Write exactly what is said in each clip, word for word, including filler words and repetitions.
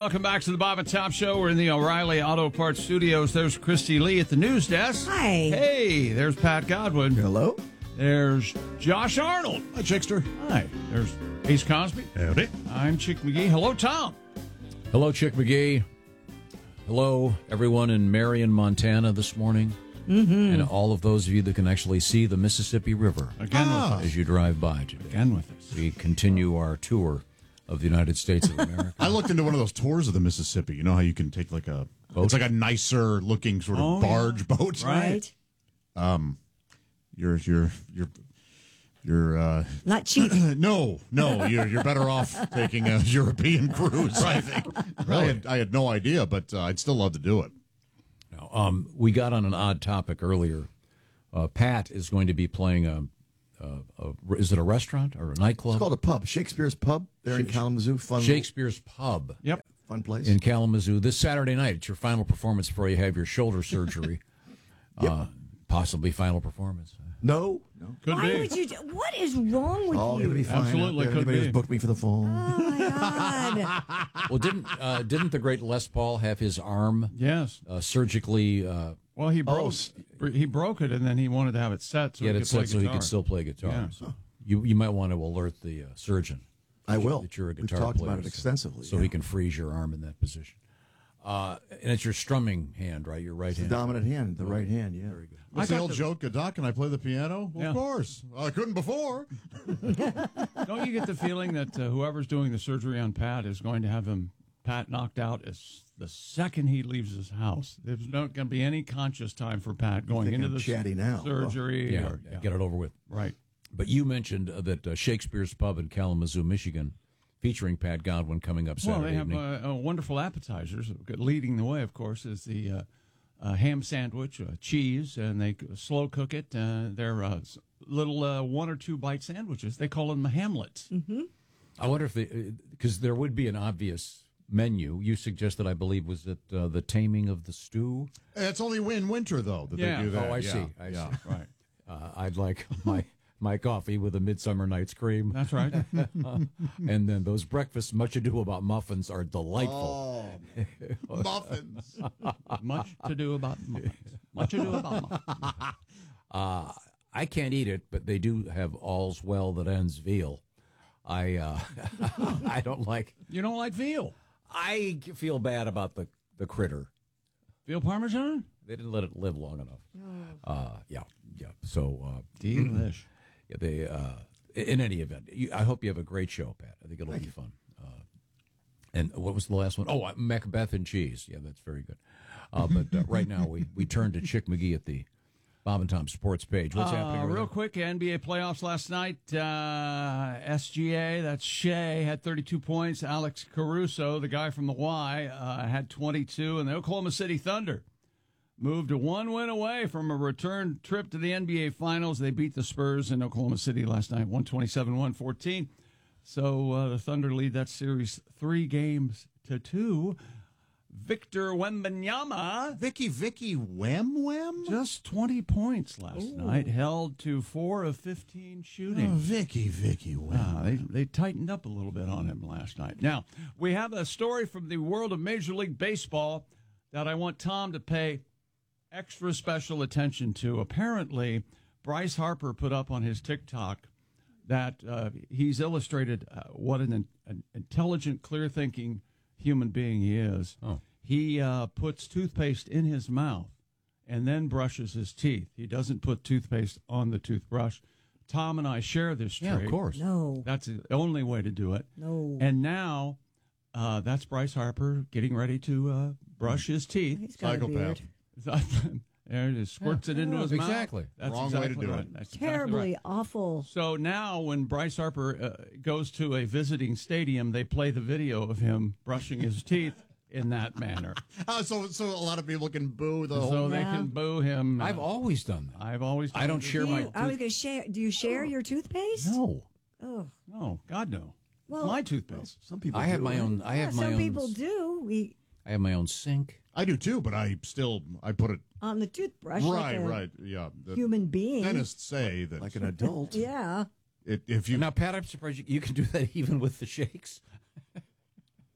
Welcome back to the Bob and Tom Show. We're in the O'Reilly Auto Parts Studios. There's Christy Lee at the news desk. Hi. Hey, there's Pat Godwin. Hello. There's Josh Arnold. Hi, Chickster. Hi. There's Ace Cosby. Howdy. I'm Chick McGee. Hello, Tom. Hello, Chick McGee. Hello, everyone in Marion, Montana this morning. Mm-hmm. And all of those of you that can actually see the Mississippi River Again ah. with us. as you drive by today. Again with us. We continue our tour of the United States of America. I looked into one of those tours of the Mississippi. You know how you can take like a boat? It's like a nicer looking sort of Oh, barge yeah. boat, Right. Um, you're you're you're you're uh, Not cheap. no no you're you're better off taking a European cruise. I think. I had I had no idea, but uh, I'd still love to do it. Now, um, we got on an odd topic earlier. Uh, Pat is going to be playing a, a, a. Is it a restaurant or a nightclub? It's called a pub, Shakespeare's Pub. There in Kalamazoo. Fun, Shakespeare's Pub. Yep. fun place. In Kalamazoo this Saturday night. It's your final performance before you have your shoulder surgery. Yep. uh, possibly final performance. no, no. Could Why be. would you? Do, what is wrong with All you? gonna be fine. Absolutely out there. could Anybody be. who's booked me for the fall. Oh my God! Well, didn't uh, didn't the great Les Paul have his arm Yes. uh, surgically uh, Well, he broke Oh. he broke it, and then he wanted to have it set so get he it could play set so he guitar. could still play guitar? Yeah. So you you might want to alert the uh, surgeon. I will. That you're a We've guitar talked player, about it extensively. so yeah. he can freeze your arm in that position. Uh, and it's your strumming hand, right? Your right It's the hand. dominant hand, the right hand. Yeah. Very good. What's I the got old the- joke? Doc, can I play the piano? Well, Yeah. Of course. Well, I couldn't before. Don't you get the feeling that uh, whoever's doing the surgery on Pat is going to have him Pat knocked out as the second he leaves his house? There's not going to be any conscious time for Pat going think into I'm the chatty now. surgery. Yeah, or, yeah. get it over with. Right. But you mentioned uh, that uh, Shakespeare's Pub in Kalamazoo, Michigan, featuring Pat Godwin coming up Well, Saturday they have evening. uh, uh, wonderful appetizers. Leading the way, of course, is the uh, uh, ham sandwich, uh, cheese, and they slow cook it. Uh, they're uh, s- little uh, one or two bite sandwiches. They call them hamlets. Mm-hmm. I wonder if they, because there would be an obvious menu. You suggested, I believe, was it uh, the taming of the stew? It's only in winter though that Yeah. they do that. Oh, I Yeah. see. I yeah. see. Right. Uh, I'd like my my coffee with a Midsummer Night's Cream, That's right. and then those breakfast Much Ado About muffins are delightful. Oh, muffins. Much to do about muffins. Much to do about muffins. Uh, I can't eat it, but they do have All's Well That Ends veal. I uh, I don't like. You don't like veal? I feel bad about the the critter. Veal parmesan? They didn't let it live long enough. Uh, yeah, yeah. So uh, Delish. yeah, they. Uh, in any event, you, I hope you have a great show, Pat. I think it'll be fun. Uh, and what was the last one? Oh, uh, Macbeth and cheese. Yeah, that's very good. Uh, but uh, right now we we turn to Chick McGee at the Bob and Tom Sports page. What's Uh, happening? over real there? quick, N B A playoffs last night. Uh, S G A, that's Shea, had thirty-two points. Alex Caruso, the guy from the Y, uh, had twenty-two. And the Oklahoma City Thunder moved a one win away from a return trip to the N B A Finals. They beat the Spurs in Oklahoma City last night, one twenty-seven to one fourteen. So uh, the Thunder lead that series three games to two. Victor Wembanyama, Vicky, Vicky, Wem, Wem. just twenty points last night, held to four of fifteen shooting. Oh, Vicky, Vicky, Wem. Ah, they, they tightened up a little bit on him last night. Now, we have a story from the world of Major League Baseball that I want Tom to pay extra special attention to. Apparently, Bryce Harper put up on his TikTok that uh, he's illustrated uh, what an, an intelligent, clear-thinking human being he is. Oh. He uh, puts toothpaste in his mouth and then brushes his teeth. He doesn't put toothpaste on the toothbrush. Tom and I share this trait. Yeah, of course. No, That's the only way to do it. no. And now, uh, that's Bryce Harper getting ready to uh, brush his teeth. He's got a beard. Psychopath. There it is. Squirts it into Yeah, his mouth. exactly. That's Wrong way to exactly do right. it. That's exactly Terribly right. awful. So now, when Bryce Harper uh, goes to a visiting stadium, they play the video of him brushing his teeth in that manner, Oh, so, so a lot of people can boo the so whole. they Yeah. can boo him. I've always done that. I've always. I don't done share Do my. you, I was tooth- going to share. Do you share your toothpaste? no, Oh, No, God no. Well- My toothpaste. Some people I have do, my right? own. I yeah, have my some own. people do. We I have my own sink. I do too, but I still I put it on the toothbrush. right, like a right, yeah. The Human being. dentists say that Like an adult. Yeah. it, if you Now, Pat, I'm surprised you, you can do that even with the shakes.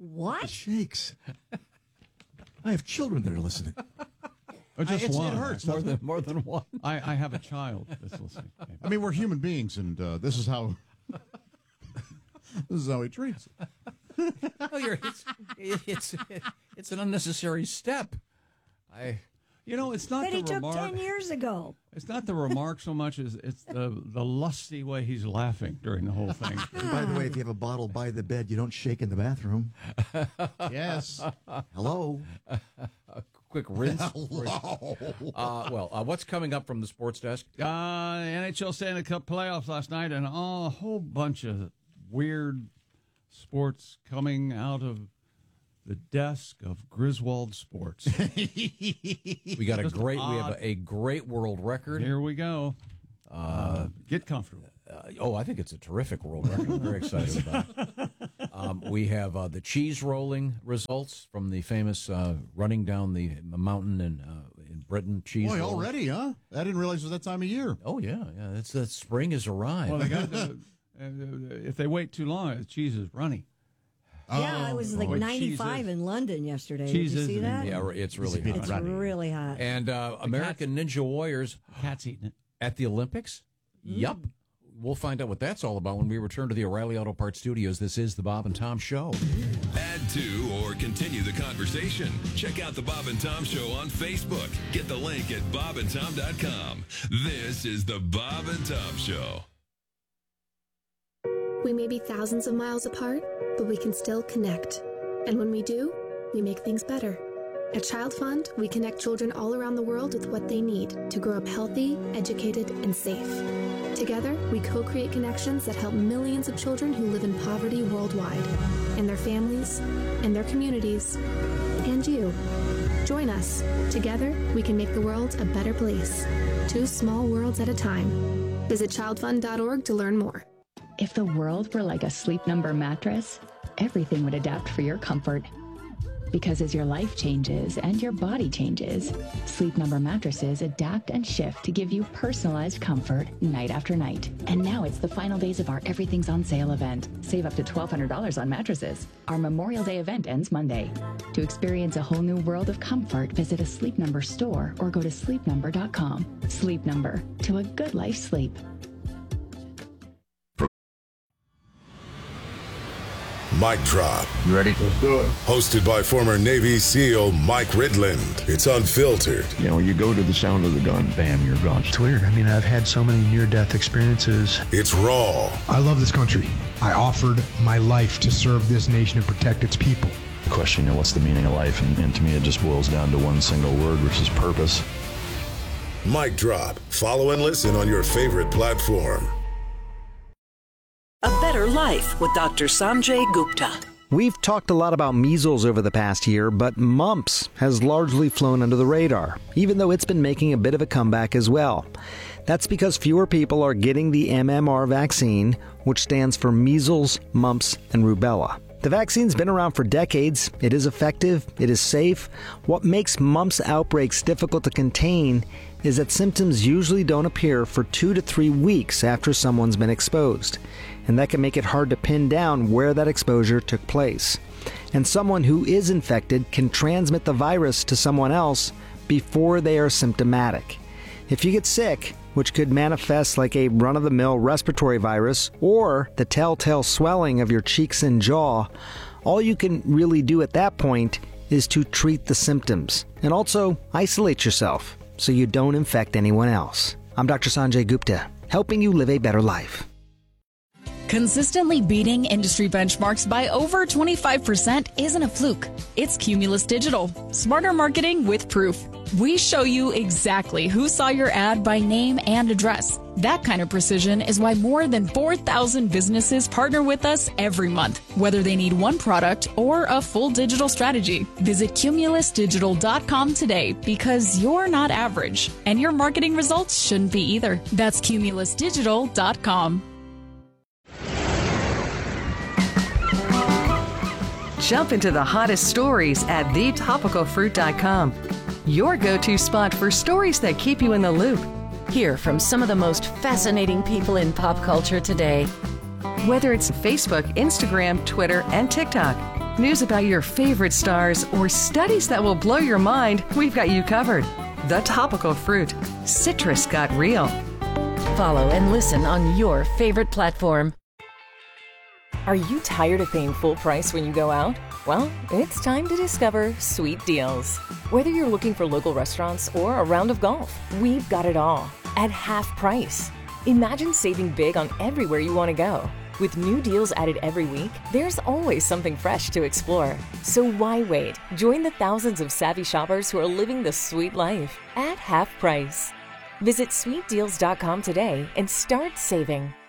What? Shakes. I have children that are listening. Or just It's- one. it hurts. More doesn't than it? more than one. I, I have a child that's listening. I mean, we're human beings, and uh, this is how this is how he treats it. Oh, you're, it's, it's it's an unnecessary step. I. You know, it's not That the he took remark. ten years ago. It's not the remark so much as it's the the lusty way he's laughing during the whole thing. And by the way, if you have a bottle by the bed, you don't shake in the bathroom. Yes. Hello. A quick rinse. Hello. Uh, well, uh, what's coming up from the sports desk? Uh, N H L Stanley Cup playoffs last night, and oh, a whole bunch of weird sports coming out of the desk of Griswold Sports. We got a Just great. We have odd. a, a great world record. Here we go. Uh, get comfortable. Uh, oh, I think it's a terrific world record. I'm very excited about it. Um, we have uh, the cheese rolling results from the famous uh, running down the mountain in uh, in Britain. Cheese. Boy, rolling. already, huh? I didn't realize it was that time of year. Oh yeah, yeah. It's that spring has arrived. Well, they got the, uh, if they wait too long, the cheese is runny. Yeah, it was like boy, ninety-five cheese is- in London yesterday. cheese Did you is see an that? yeah, it's really It's a bit hot. It's runny. really hot. And uh, American Ninja Warriors Cat's eating it. at the Olympics. Mm. Yup. We'll find out what that's all about when we return to the O'Reilly Auto Parts Studios. This is the Bob and Tom Show. Add to or continue the conversation. Check out the Bob and Tom Show on Facebook. Get the link at bob and tom dot com. This is the Bob and Tom Show. We may be thousands of miles apart, but we can still connect. And when we do, we make things better. At Child Fund, we connect children all around the world with what they need to grow up healthy, educated, and safe. Together, we co-create connections that help millions of children who live in poverty worldwide, and their families, and their communities, and you. Join us. Together, we can make the world a better place. Two small worlds at a time. Visit child fund dot org to learn more. If the world were like a Sleep Number mattress, everything would adapt for your comfort. Because as your life changes and your body changes, Sleep Number mattresses adapt and shift to give you personalized comfort night after night. And now it's the final days of our Everything's on Sale event. Save up to twelve hundred dollars on mattresses. Our Memorial Day event ends Monday. To experience a whole new world of comfort, visit a Sleep Number store or go to sleep number dot com. Sleep Number, to a good life sleep. Mic Drop. You ready? Let's do it. Hosted by former Navy SEAL Mike Ridland. It's unfiltered. You know, you go to the sound of the gun, bam, you're gone. It's weird. I mean, I've had so many near-death experiences. It's raw. I love this country. I offered my life to serve this nation and protect its people. Question, you know, what's the meaning of life? And, and to me, it just boils down to one single word, which is purpose. Mic Drop. Follow and listen on your favorite platform. A Better Life with Doctor Sanjay Gupta. We've talked a lot about measles over the past year, but mumps has largely flown under the radar, even though it's been making a bit of a comeback as well. That's because fewer people are getting the M M R vaccine, which stands for measles, mumps, and rubella. The vaccine's been around for decades. It is effective. It is safe. What makes mumps outbreaks difficult to contain is that symptoms usually don't appear for two to three weeks after someone's been exposed. And that can make it hard to pin down where that exposure took place. And someone who is infected can transmit the virus to someone else before they are symptomatic. If you get sick, which could manifest like a run-of-the-mill respiratory virus or the telltale swelling of your cheeks and jaw, all you can really do at that point is to treat the symptoms and also isolate yourself so you don't infect anyone else. I'm Doctor Sanjay Gupta, helping you live a better life. Consistently beating industry benchmarks by over twenty-five percent isn't a fluke. It's Cumulus Digital. Smarter marketing with proof. We show you exactly who saw your ad by name and address. That kind of precision is why more than four thousand businesses partner with us every month, whether they need one product or a full digital strategy. Visit cumulus digital dot com today because you're not average, and your marketing results shouldn't be either. That's cumulus digital dot com. Jump into the hottest stories at the topical fruit dot com. Your go-to spot for stories that keep you in the loop. Hear from some of the most fascinating people in pop culture today. Whether it's Facebook, Instagram, Twitter, and TikTok. news about your favorite stars, or studies that will blow your mind, we've got you covered. The Topical Fruit. Citrus got real. Follow and listen on your favorite platform. Are you tired of paying full price when you go out? Well, it's time to discover Sweet Deals. Whether you're looking for local restaurants or a round of golf, we've got it all at half price. Imagine saving big on everywhere you want to go. With new deals added every week, there's always something fresh to explore. So why wait? Join the thousands of savvy shoppers who are living the sweet life at half price. Visit sweet deals dot com today and start saving.